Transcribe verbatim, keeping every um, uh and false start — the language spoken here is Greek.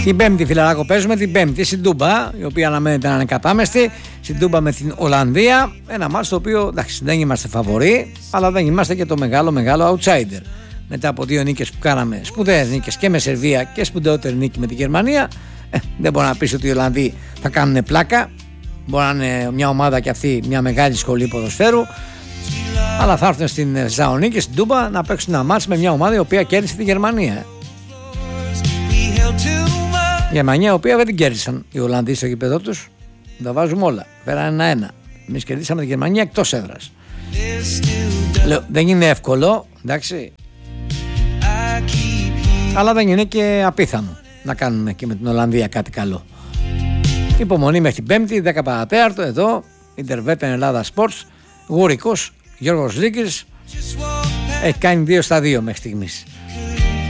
Την Πέμπτη, φιλαράκο, παίζουμε την Πέμπτη στην Τούμπα, η οποία αναμένεται να είναι κατάμεστη. Στην Τούμπα με την Ολλανδία. Ένα μάτς το οποίο, εντάξει, δεν είμαστε φαβοροί, αλλά δεν είμαστε και το μεγάλο μεγάλο outsider. Μετά από δύο νίκες που κάναμε, σπουδαίες νίκες και με Σερβία και σπουδαιότερη νίκη με τη Γερμανία, ε, δεν μπορεί να πεις ότι οι Ολλανδοί θα κάνουν πλάκα. Μπορεί να είναι μια ομάδα και αυτή μια μεγάλη σχολή ποδοσφαίρου, αλλά θα έρθουν στην Θεσσαλονίκη, στην Τούμπα, να παίξουν ένα μάτς με μια ομάδα η οποία κέρδισε τη Γερμανία. Η Γερμανία, η οποία δεν την κέρδισαν οι Ολλανδοί στο γήπεδο τους. Τα βάζουμε όλα. Πέραν ένα-ένα. Εμείς κερδίσαμε τη Γερμανία εκτός έδρας. Λέω, δεν είναι εύκολο, εντάξει. Αλλά δεν είναι και απίθανο να κάνουμε και με την Ολλανδία κάτι καλό. Υπομονή μέχρι την Πέμπτη, δέκα παρατέταρτο, εδώ, Ιντερβέτεν Ελλάδα Sports. Γουρικός, Γιώργος Λίκης, έχει κάνει δύο στα δύο μέχρι στιγμής.